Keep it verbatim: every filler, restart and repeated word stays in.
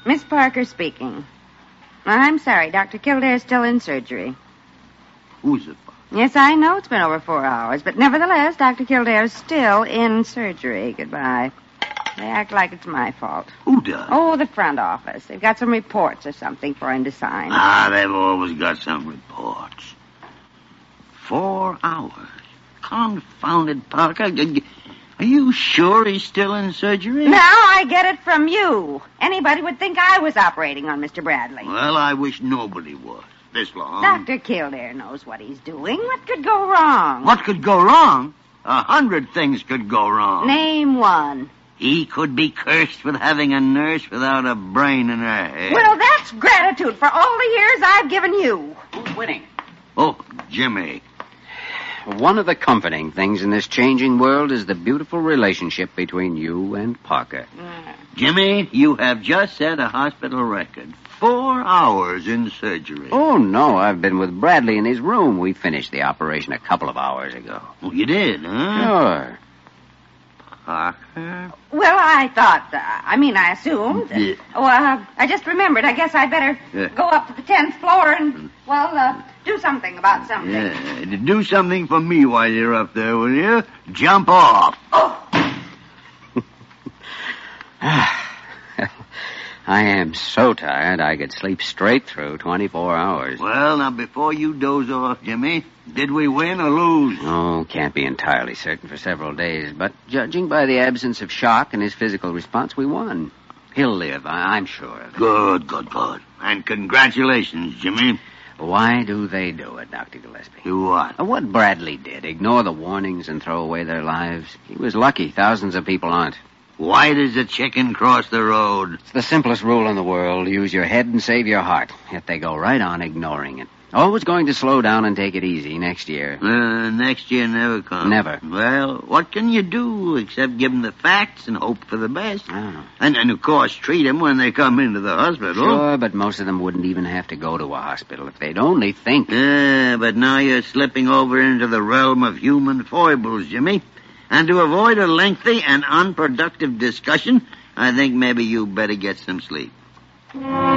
Miss Parker speaking. I'm sorry, Doctor Kildare's still in surgery. Who's it? Yes, I know it's been over four hours, but nevertheless, Doctor Kildare's still in surgery. Goodbye. They act like it's my fault. Who does? Oh, the front office. They've got some reports or something for him to sign. Ah, they've always got some reports. Four hours. Confounded Parker. Are you sure he's still in surgery? Now I get it from you. Anybody would think I was operating on Mister Bradley. Well, I wish nobody was. This long. Doctor Kildare knows what he's doing. What could go wrong? What could go wrong? A hundred things could go wrong. Name one. He could be cursed with having a nurse without a brain in her head. Well, that's gratitude for all the years I've given you. Who's winning? Oh, Jimmy. One of the comforting things in this changing world is the beautiful relationship between you and Parker. Mm. Jimmy, you have just set a hospital record. Four hours in surgery. Oh, no, I've been with Bradley in his room. We finished the operation a couple of hours ago. Oh, you did, huh? Sure. Parker? Well, I thought, uh, I mean, I assumed. Uh, Yeah. Oh, uh, I just remembered. I guess I'd better Yeah. go up to the tenth floor and, well, uh, do something about something. Yeah, do something for me while you're up there, will you? Jump off. Oh! I am so tired I could sleep straight through twenty-four hours. Well, now, before you doze off, Jimmy, did we win or lose? Oh, can't be entirely certain for several days, but judging by the absence of shock and his physical response, we won. He'll live, I- I'm sure of it. Good, good, good. And congratulations, Jimmy. Why do they do it, Doctor Gillespie? Do what? Uh, What Bradley did, ignore the warnings and throw away their lives. He was lucky. Thousands of people aren't. Why does a chicken cross the road? It's the simplest rule in the world. Use your head and save your heart. Yet they go right on ignoring it. Always going to slow down and take it easy next year. Uh, next year never comes. Never. Well, what can you do except give them the facts and hope for the best? I don't know. And, and of course, treat them when they come into the hospital. Sure, but most of them wouldn't even have to go to a hospital if they'd only think. Yeah, but now you're slipping over into the realm of human foibles, Jimmy. And to avoid a lengthy and unproductive discussion, I think maybe you better get some sleep.